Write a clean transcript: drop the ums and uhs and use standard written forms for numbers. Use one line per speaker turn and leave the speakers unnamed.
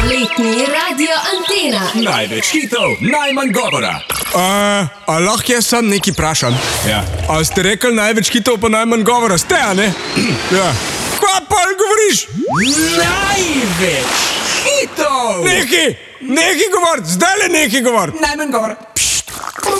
Letni Radio Antena.
Največ hitov, najmanj govora.
A lahko jaz sam nekaj vprašam?
Ja.
A ste rekli največ hitov pa najmanj govora? Ste, a ne? Ja. Kva pa govoriš?
Največ hitov!
Nekaj govor, zdaj le nekaj govor.
Najmanj govora.